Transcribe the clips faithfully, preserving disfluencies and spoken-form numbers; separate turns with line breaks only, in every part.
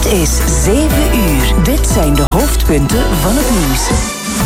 is zeven uur. Dit zijn de hoofdpunten van het nieuws.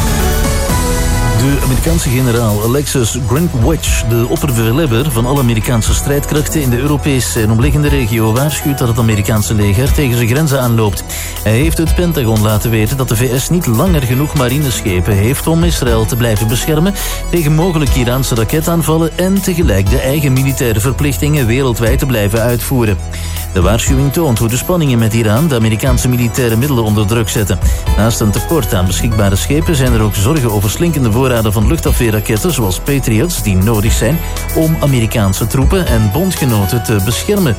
De Amerikaanse generaal Alexis Grinkwitch, de opperbevelhebber van alle Amerikaanse strijdkrachten in de Europese en omliggende regio, waarschuwt dat het Amerikaanse leger tegen zijn grenzen aanloopt. Hij heeft het Pentagon laten weten dat de V S niet langer genoeg marineschepen heeft om Israël te blijven beschermen tegen mogelijk Iraanse raketaanvallen en tegelijk de eigen militaire verplichtingen wereldwijd te blijven uitvoeren. De waarschuwing toont hoe de spanningen met Iran de Amerikaanse militaire middelen onder druk zetten. Naast een tekort aan beschikbare schepen zijn er ook zorgen over slinkende voorraden van luchtafweerraketten zoals Patriots die nodig zijn om Amerikaanse troepen en bondgenoten te beschermen.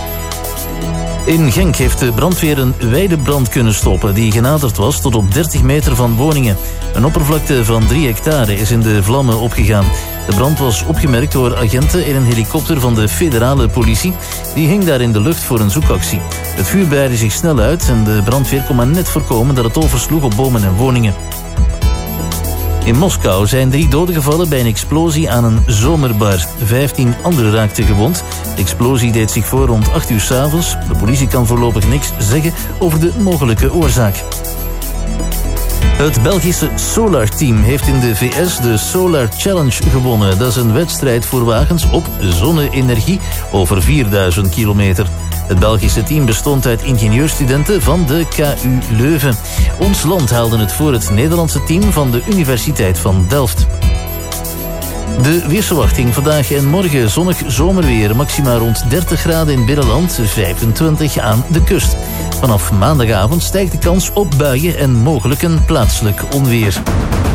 In Genk heeft de brandweer een wijde brand kunnen stoppen die genaderd was tot op dertig meter van woningen. Een oppervlakte van drie hectare is in de vlammen opgegaan. De brand was opgemerkt door agenten in een helikopter van de federale politie. Die hing daar in de lucht voor een zoekactie. Het vuur breidde zich snel uit en de brandweer kon maar net voorkomen dat het oversloeg op bomen en woningen. In Moskou zijn drie doden gevallen bij een explosie aan een zomerbar. Vijftien anderen raakten gewond. De explosie deed zich voor rond acht uur 's avonds. De politie kan voorlopig niks zeggen over de mogelijke oorzaak. Het Belgische Solar Team heeft in de V S de Solar Challenge gewonnen. Dat is een wedstrijd voor wagens op zonne-energie over vierduizend kilometer. Het Belgische team bestond uit ingenieurstudenten van de K U Leuven. Ons land haalde het voor het Nederlandse team van de Universiteit van Delft. De weersverwachting vandaag en morgen zonnig zomerweer. Maximaal rond dertig graden in het binnenland, vijfentwintig aan de kust. Vanaf maandagavond stijgt de kans op buien en mogelijk een plaatselijk onweer.